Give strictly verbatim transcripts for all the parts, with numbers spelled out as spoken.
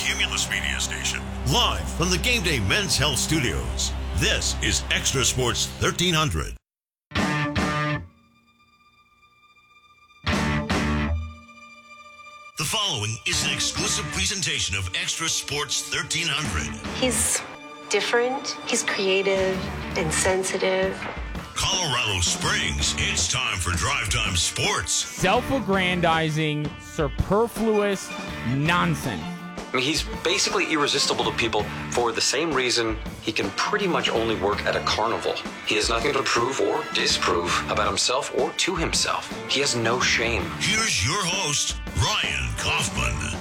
Cumulus Media Station. Live from the Game Day Men's Health Studios. This is Extra Sports thirteen hundred. The following is an exclusive presentation of Extra Sports thirteen hundred. He's different. He's creative and sensitive. Colorado Springs, it's time for Drive Time Sports. Self-aggrandizing, superfluous nonsense. I mean, he's basically irresistible to people for the same reason he can pretty much only work at a carnival. He has nothing to prove or disprove about himself or to himself. He has no shame. Here's your host, Ryan Kaufman.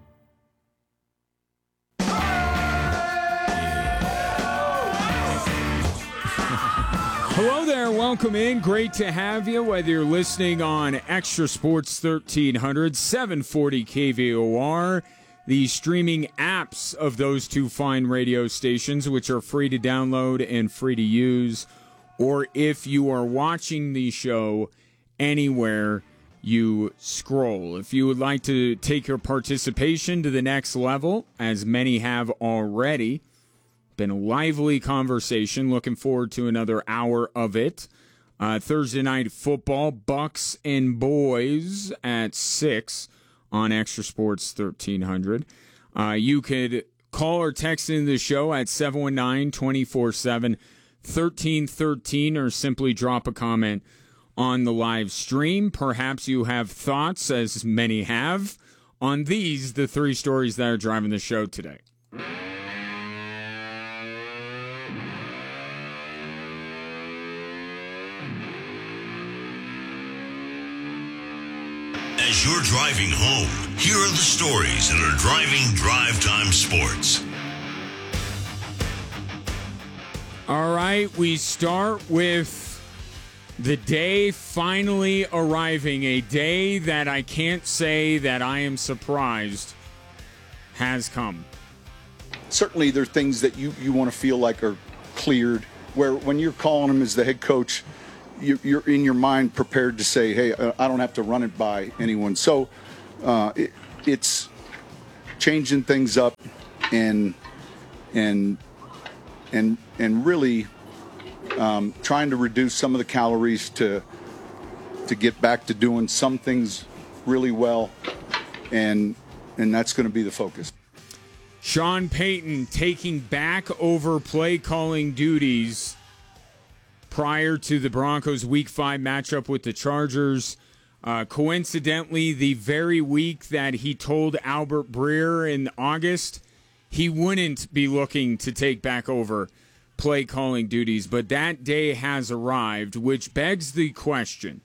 Hello there, welcome in. Great to have you, whether you're listening on Extra Sports thirteen hundred, seven forty K V O R, the streaming apps of those two fine radio stations, which are free to download and free to use, or if you are watching the show anywhere you scroll. If you would like to take your participation to the next level, as many have already, been a lively conversation. Looking forward to another hour of it. Uh, Thursday night football, Bucks and Boys at six on Extra Sports thirteen hundred. Uh, you could call or text into the show at seven one nine, two four seven, one three one three or simply drop a comment on the live stream. Perhaps you have thoughts, as many have, on these, the three stories that are driving the show today. As you're driving home, here are the stories that are driving Drive Time Sports. All right, we start with the day finally arriving, a day that I can't say that I am surprised has come. Certainly there are things that you, you want to feel like are cleared, where when you're calling him as the head coach, you're in your mind prepared to say, hey, I don't have to run it by anyone. So uh, it, it's changing things up and and and and really um, trying to reduce some of the calories to to get back to doing some things really well, and and that's going to be the focus. Sean Payton taking back over play calling duties prior to the Broncos' Week five matchup with the Chargers. Uh, coincidentally, the very week that he told Albert Breer in August he wouldn't be looking to take back over play calling duties. But that day has arrived, which begs the question,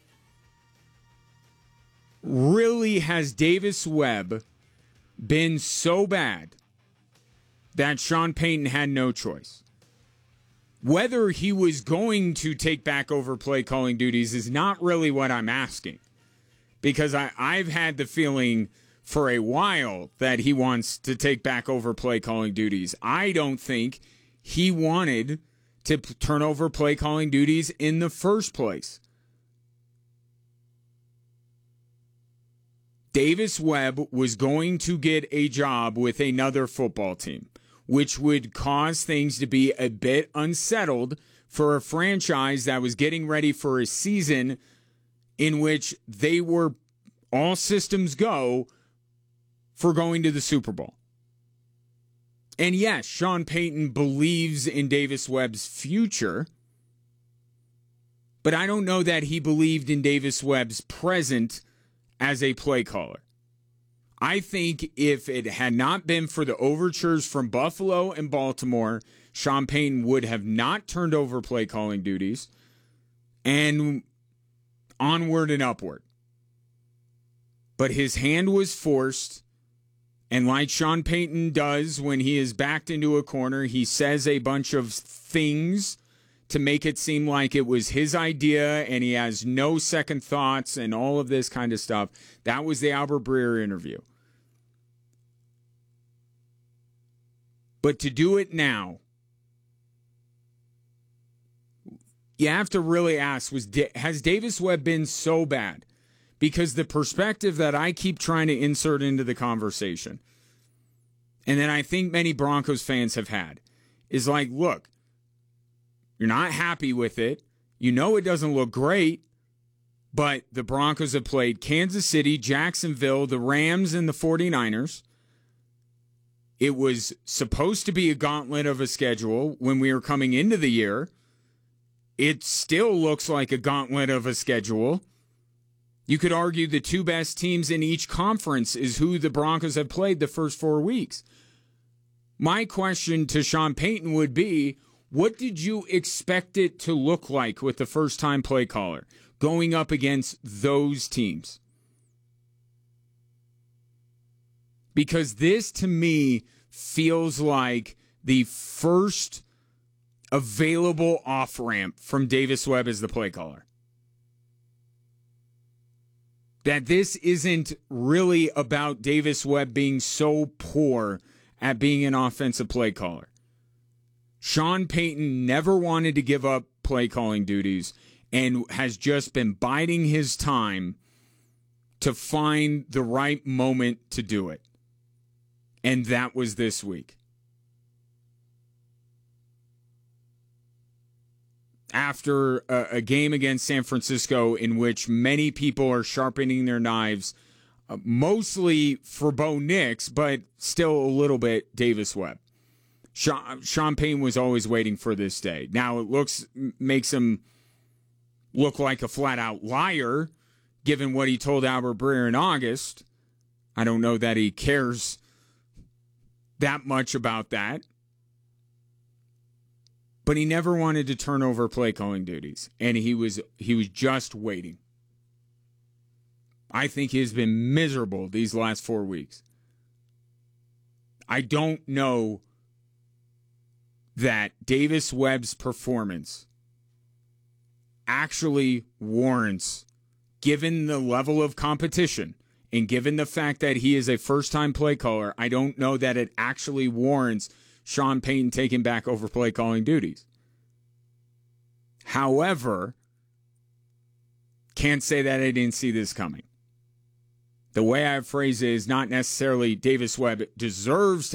really has Davis Webb been so bad that Sean Payton had no choice? Whether he was going to take back over play calling duties is not really what I'm asking, because I, I've had the feeling for a while that he wants to take back over play calling duties. I don't think he wanted to p- turn over play calling duties in the first place. Davis Webb was going to get a job with another football team, which would cause things to be a bit unsettled for a franchise that was getting ready for a season in which they were all systems go for going to the Super Bowl. And yes, Sean Payton believes in Davis Webb's future, but I don't know that he believed in Davis Webb's present as a play caller. I think if it had not been for the overtures from Buffalo and Baltimore, Sean Payton would have not turned over play calling duties, and onward and upward. But his hand was forced, and like Sean Payton does when he is backed into a corner, he says a bunch of things to make it seem like it was his idea and he has no second thoughts and all of this kind of stuff. That was the Albert Breer interview. But to do it now, you have to really ask, was has Davis Webb been so bad? Because the perspective that I keep trying to insert into the conversation and then I think many Broncos fans have had, is like, look, you're not happy with it. You know it doesn't look great, but the Broncos have played Kansas City, Jacksonville, the Rams, and the 49ers. It was supposed to be a gauntlet of a schedule when we were coming into the year. It still looks like a gauntlet of a schedule. You could argue the two best teams in each conference is who the Broncos have played the first four weeks. My question to Sean Payton would be, what did you expect it to look like with the first-time play caller going up against those teams? Because this, to me, feels like the first available off-ramp from Davis Webb as the play caller. That this isn't really about Davis Webb being so poor at being an offensive play caller. Sean Payton never wanted to give up play calling duties and has just been biding his time to find the right moment to do it. And that was this week. After a, a game against San Francisco in which many people are sharpening their knives, uh, mostly for Bo Nix, but still a little bit Davis Webb. Sean, Sean Payton was always waiting for this day. Now it looks makes him look like a flat-out liar, given what he told Albert Breer in August. I don't know that he cares that much about that. But he never wanted to turn over play calling duties, and he was he was just waiting. I think he has been miserable these last four weeks. I don't know that Davis Webb's performance actually warrants, given the level of competition and given the fact that he is a first-time play caller, I don't know that it actually warrants Sean Payton taking back over play calling duties. However, can't say that I didn't see this coming. The way I phrase it is not necessarily Davis Webb deserves to